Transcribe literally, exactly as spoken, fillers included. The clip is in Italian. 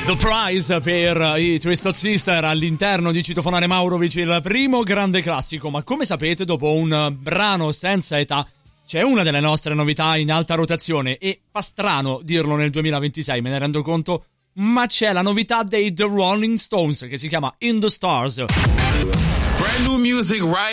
The Prize per i Twisted Sister all'interno di Citofonare Maurovic, il primo grande classico. Ma come sapete, dopo un brano senza età c'è una delle nostre novità in alta rotazione, e fa strano dirlo nel duemilaventisei, me ne rendo conto, ma c'è la novità dei The Rolling Stones che si chiama In the Stars. Brand new music right